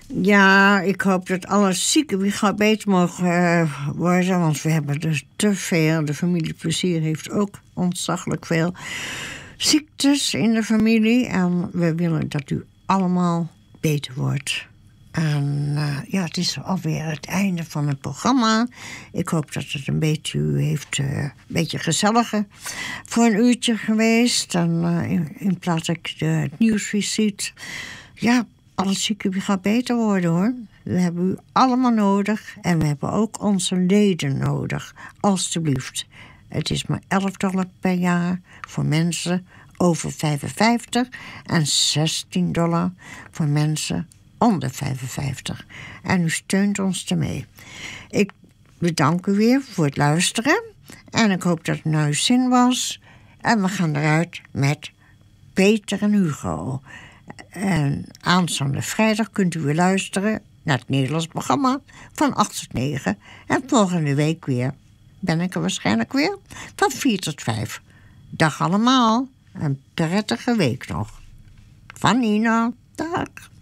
Ja, ik hoop dat alle zieken weer gauw beter mogen worden. Want we hebben dus te veel. De familie Plezier heeft ook ontzaglijk veel ziektes in de familie. En we willen dat u allemaal beter wordt. En het is alweer het einde van het programma. Ik hoop dat het een beetje u heeft een beetje gezelliger voor een uurtje geweest. En in plaats dat ik het nieuws weer ziet. Ja, alle zieken gaat beter worden, hoor. We hebben u allemaal nodig. En we hebben ook onze leden nodig. Alsjeblieft. Het is maar $11 per jaar voor mensen over 55 en $16 voor mensen onder 55. En u steunt ons ermee. Ik bedank u weer voor het luisteren. En ik hoop dat het naar uw zin was. En we gaan eruit met Peter en Hugo. En aanstaande vrijdag kunt u weer luisteren naar het Nederlands programma van 8 tot 9. En volgende week weer ben ik er waarschijnlijk weer van 4 tot 5. Dag allemaal. Een prettige week nog. Van Nina. Dag.